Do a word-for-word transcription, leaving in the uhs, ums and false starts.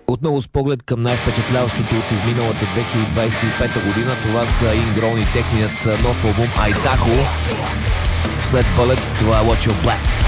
Отново с поглед към най-впечатляващото от изминалата две хиляди двадесет и пета година, това са Ingrown и техният нов албум Айдахо. След Bullet, това е Watch Your Black.